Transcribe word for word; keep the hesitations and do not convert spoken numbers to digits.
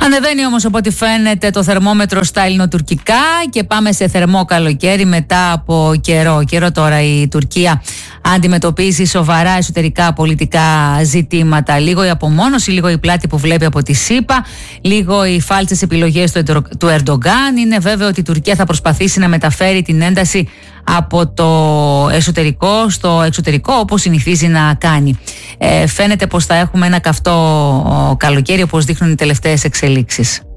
Ανεβαίνει όμως από ό,τι φαίνεται το θερμόμετρο στα ελληνοτουρκικά και πάμε σε θερμό καλοκαίρι μετά από καιρό. Καιρό τώρα η Τουρκία αντιμετωπίζει σοβαρά εσωτερικά πολιτικά ζητήματα. Λίγο η απομόνωση, λίγο η πλάτη που βλέπει από τη ΣΥΠΑ, λίγο οι φάλτσες επιλογές του Ερντογκάν. Είναι βέβαιο ότι η Τουρκία θα προσπαθήσει να μεταφέρει την ένταση από το εσωτερικό στο εξωτερικό, όπως συνηθίζει να κάνει. Ε, φαίνεται πως θα έχουμε ένα καυτό καλοκαίρι, όπως δείχνουν οι τελευταίες εξελίξεις.